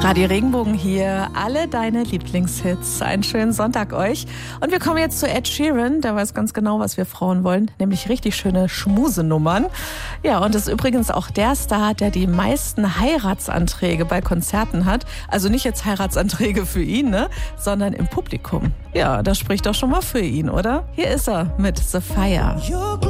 Radio Regenbogen hier, alle deine Lieblingshits. Einen schönen Sonntag euch. Und wir kommen jetzt zu Ed Sheeran, der weiß ganz genau, was wir Frauen wollen, nämlich richtig schöne Schmusenummern. Ja, und ist übrigens auch der Star, der die meisten Heiratsanträge bei Konzerten hat. Also nicht jetzt Heiratsanträge für ihn, ne, sondern im Publikum. Ja, das spricht doch schon mal für ihn, oder? Hier ist er mit The Fire.